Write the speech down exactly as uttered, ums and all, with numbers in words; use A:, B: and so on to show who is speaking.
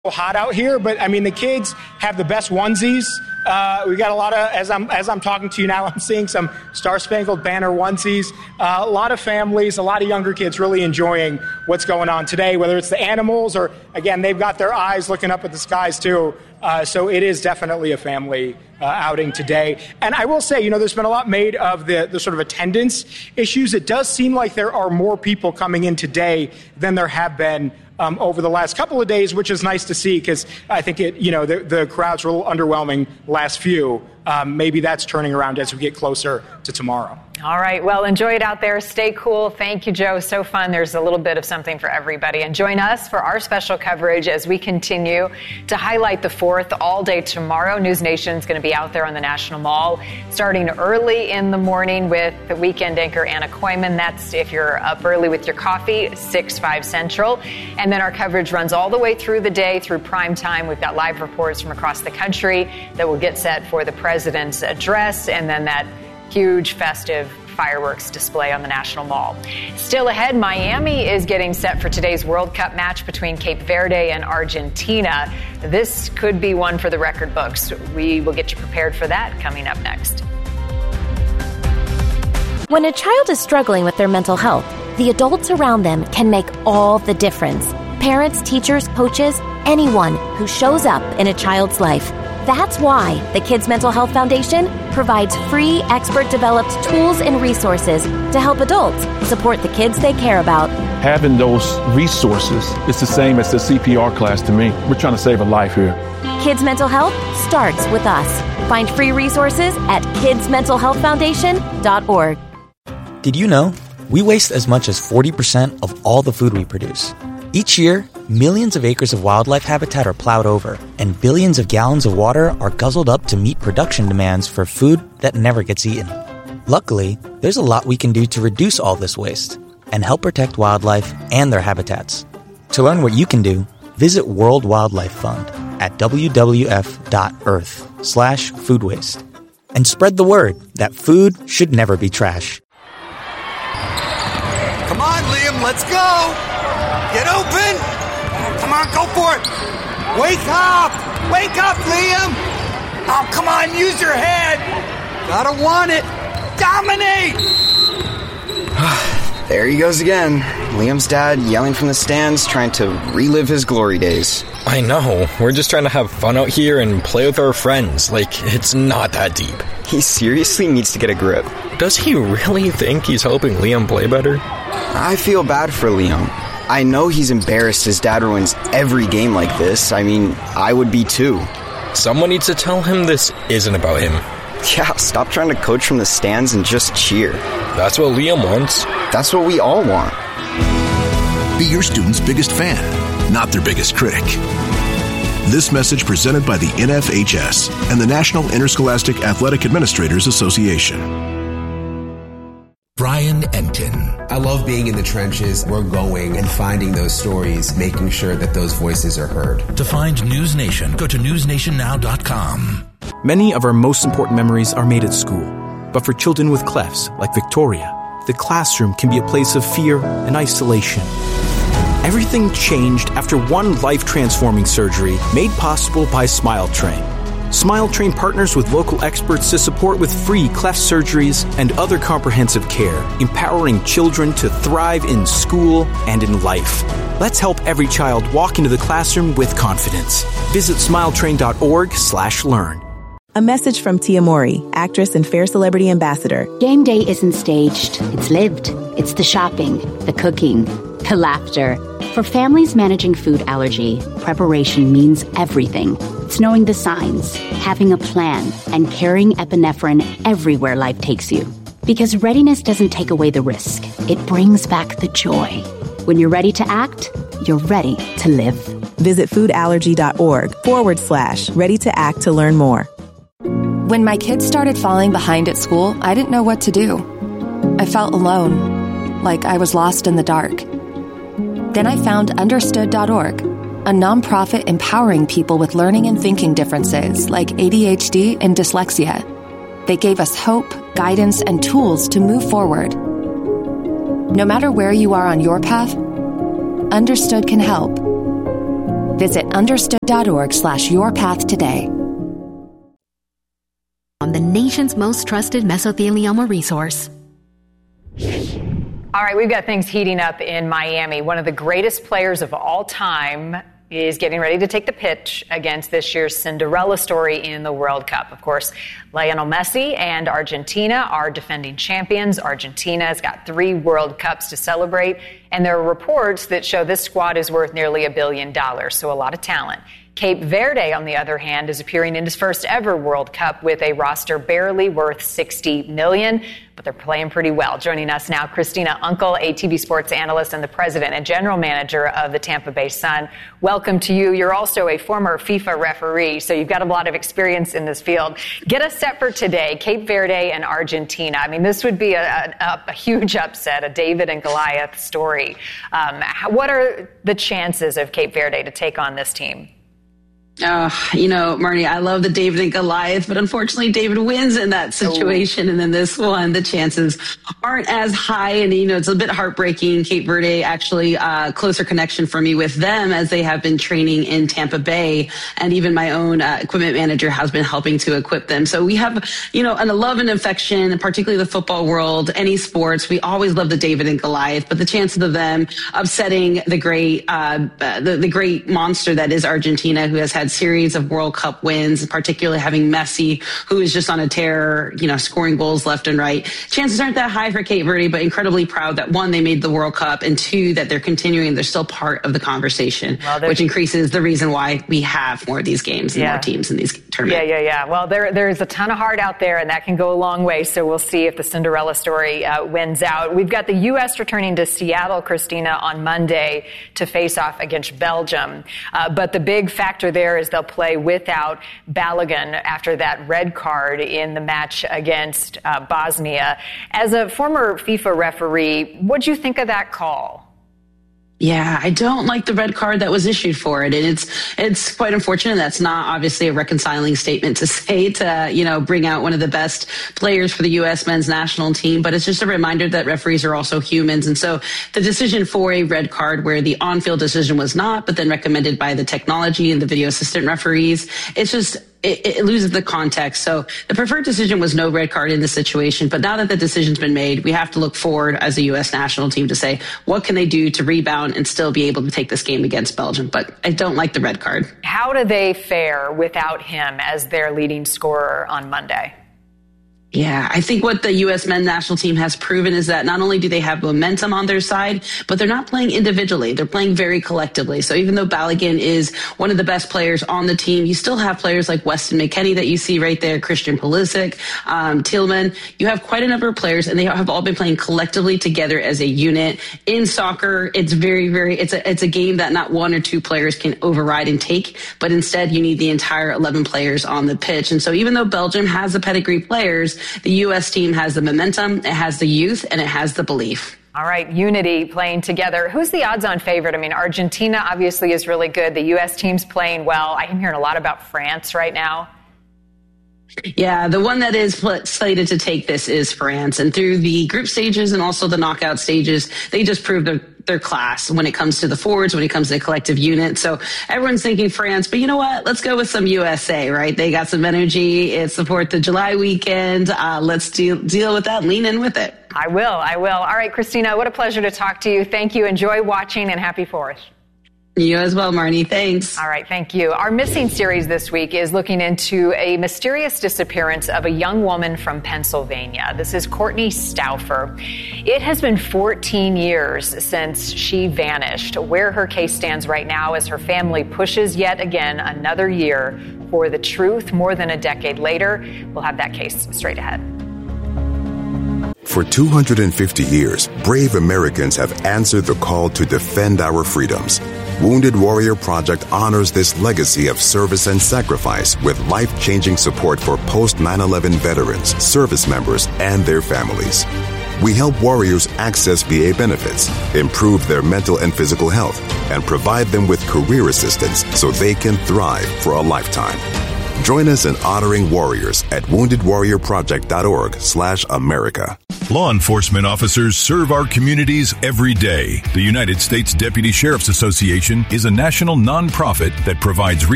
A: Hot out here, but I mean the kids have the best onesies. Uh, we got a lot of as I'm as I'm talking to you now, I'm seeing some Star Spangled Banner onesies. Uh, a lot of families, a lot of younger kids really enjoying what's going on today. Whether it's the animals or again, they've got their eyes looking up at the skies too. Uh, so it is definitely a family uh, outing today. And I will say, you know, there's been a lot made of the the sort of attendance issues. It does seem like there are more people coming in today than there have been Um, over the last couple of days, which is nice to see because I think it, you know, the, the crowds were a little underwhelming last few. Um, maybe that's turning around as we get closer to tomorrow.
B: All right. Well, enjoy it out there. Stay cool. Thank you, Joe. So fun. There's a little bit of something for everybody. And join us for our special coverage as we continue to highlight the fourth all day tomorrow. News Nation is going to be out there on the National Mall starting early in the morning with the weekend anchor Anna Koyman. That's if you're up early with your coffee, six, five Central. And then our coverage runs all the way through the day, through prime time. We've got live reports from across the country that will get set for the president's address and then that huge festive fireworks display on the National Mall. Still ahead, Miami is getting set for today's World Cup match between Cape Verde and Argentina. This could be one for the record books. We will get you prepared for that coming up next.
C: When a child is struggling with their mental health, the adults around them can make all the difference. Parents, teachers, coaches, anyone who shows up in a child's life. That's why the Kids Mental Health Foundation provides free, expert-developed tools and resources to help adults support the kids they care about.
D: Having those resources is the same as the C P R class to me. We're trying to save a life here.
C: Kids Mental Health starts with us. Find free resources at kids mental health foundation dot org.
E: Did you know we waste as much as forty percent of all the food we produce? Each year, millions of acres of wildlife habitat are plowed over, and billions of gallons of water are guzzled up to meet production demands for food that never gets eaten. Luckily, there's a lot we can do to reduce all this waste and help protect wildlife and their habitats. To learn what you can do, visit World Wildlife Fund at w w f dot earth slash food waste and spread the word that food should never be trash.
F: Come on, Liam, let's go! Get open! Come on, go for it! Wake up! Wake up, Liam! Oh, come on, use your head! Gotta want it! Dominate!
G: There he goes again. Liam's dad yelling from the stands, trying to relive his glory days.
H: I know. We're just trying to have fun out here and play with our friends. Like, it's not that deep.
G: He seriously needs to get a grip.
H: Does he really think he's helping Liam play better?
G: I feel bad for Liam. I know he's embarrassed his dad ruins every game like this. I mean, I would be too.
H: Someone needs to tell him this isn't about him.
G: Yeah, stop trying to coach from the stands and just cheer.
H: That's what Liam wants.
G: That's what we all want.
I: Be your student's biggest fan, not their biggest critic. This message presented by the N F H S and the National Interscholastic Athletic Administrators Association.
J: Brian Enton.
K: I love being in the trenches. We're going and finding those stories, making sure that those voices are heard.
J: To find News Nation, go to news nation now dot com.
L: Many of our most important memories are made at school. But for children with clefs, like Victoria, the classroom can be a place of fear and isolation. Everything changed after one life-transforming surgery made possible by SmileTrain. SmileTrain partners with local experts to support with free cleft surgeries and other comprehensive care, empowering children to thrive in school and in life. Let's help every child walk into the classroom with confidence. Visit smiletrain dot org slash learn.
M: A message from Tia Mori, actress and Fair Celebrity Ambassador.
N: Game day isn't staged. It's lived. It's the shopping, the cooking, the laughter. For families managing food allergy, preparation means everything. It's knowing the signs, having a plan, and carrying epinephrine everywhere life takes you. Because readiness doesn't take away the risk. It brings back the joy. When you're ready to act, you're ready to live.
M: Visit foodallergy.org forward slash ready to act to learn more.
O: When my kids started falling behind at school, I didn't know what to do. I felt alone, like I was lost in the dark. Then I found understood dot org, a nonprofit empowering people with learning and thinking differences like A D H D and dyslexia. They gave us hope, guidance, and tools to move forward. No matter where you are on your path, Understood can help. Visit understood.org slash your path today.
P: On the nation's most trusted mesothelioma resource.
B: All right, we've got things heating up in Miami. One of the greatest players of all time is getting ready to take the pitch against this year's Cinderella story in the World Cup. Of course, Lionel Messi and Argentina are defending champions. Argentina has got three World Cups to celebrate, and there are reports that show this squad is worth nearly a billion dollars, so a lot of talent. Cape Verde, on the other hand, is appearing in its first ever World Cup with a roster barely worth sixty million dollars, but they're playing pretty well. Joining us now, Christina Unkel, a T V sports analyst and the president and general manager of the Tampa Bay Sun. Welcome to you. You're also a former FIFA referee, so you've got a lot of experience in this field. Get us set for today, Cape Verde and Argentina. I mean, this would be a, a, a huge upset, a David and Goliath story. Um, what are the chances of Cape Verde to take on this team?
Q: Uh, you know, Marnie, I love the David and Goliath, but unfortunately David wins in that situation. Oh. And then this one, the chances aren't as high. And, you know, it's a bit heartbreaking. Cape Verde actually uh closer connection for me with them as they have been training in Tampa Bay. And even my own uh, equipment manager has been helping to equip them. So we have, you know, a love and affection, particularly the football world, any sports. We always love the David and Goliath, but the chances of them upsetting the great, uh, the, the great monster that is Argentina, who has had series of World Cup wins, particularly having Messi, who is just on a tear, you know, scoring goals left and right. Chances aren't that high for Cape Verde, but incredibly proud that one, they made the World Cup, and two, that they're continuing. They're still part of the conversation, well, which increases the reason why we have more of these games and yeah. more teams in these tournaments.
B: Yeah, yeah, yeah. Well, there, there's a ton of heart out there, and that can go a long way. So we'll see if the Cinderella story uh, wins out. We've got the U S returning to Seattle, Christina, on Monday to face off against Belgium. Uh, but the big factor there is they'll play without Balogun after that red card in the match against uh, Bosnia. As a former FIFA referee, what do you think of that call?
Q: Yeah, I don't like the red card that was issued for it. And it's it's quite unfortunate. That's not obviously a reconciling statement to say to, you know, bring out one of the best players for the U S men's national team. But it's just a reminder that referees are also humans. And so the decision for a red card where the on-field decision was not, but then recommended by the technology and the video assistant referees, it's just It, it loses the context. So the preferred decision was no red card in this situation. But now that the decision's been made, we have to look forward as a U S national team to say, what can they do to rebound and still be able to take this game against Belgium? But I don't like the red card.
B: How do they fare without him as their leading scorer on Monday?
Q: Yeah, I think what the U S men's national team has proven is that not only do they have momentum on their side, but they're not playing individually. They're playing very collectively. So even though Balogun is one of the best players on the team, you still have players like Weston McKennie that you see right there, Christian Pulisic, um, Tillman. You have quite a number of players, and they have all been playing collectively together as a unit. In soccer, it's very, very, it's a, it's a game that not one or two players can override and take, but instead you need the entire eleven players on the pitch. And so even though Belgium has the pedigree players, the U S team has the momentum, it has the youth, and it has the belief.
B: All right, unity playing together. Who's the odds-on favorite? I mean, Argentina obviously is really good. The U S team's playing well. I'm hearing a lot about France right now.
Q: Yeah, the one that is slated to take this is France. And through the group stages and also the knockout stages, they just proved their, their class when it comes to the forwards, when it comes to the collective unit. So everyone's thinking France, but you know what? Let's go with some U S A, right? They got some energy. It's the fourth of July weekend. Uh, let's deal, deal with that. Lean in with it.
B: I will. I will. All right, Christina, what a pleasure to talk to you. Thank you. Enjoy watching, and happy fourth.
Q: You as well, Marnie. Thanks.
B: All right. Thank you. Our Missing series this week is looking into a mysterious disappearance of a young woman from Pennsylvania. This is Courtney Stauffer. It has been fourteen years since she vanished. Where her case stands right now as her family pushes yet again another year for the truth more than a decade later. We'll have that case straight ahead.
R: For two hundred fifty years, brave Americans have answered the call to defend our freedoms. Wounded Warrior Project honors this legacy of service and sacrifice with life-changing support for post nine eleven veterans, service members, and their families. We help warriors access V A benefits, improve their mental and physical health, and provide them with career assistance so they can thrive for a lifetime. Join us in honoring warriors at wounded warrior project dot org slash America.
S: Law enforcement officers serve our communities every day. The United States Deputy Sheriff's Association is a national nonprofit that provides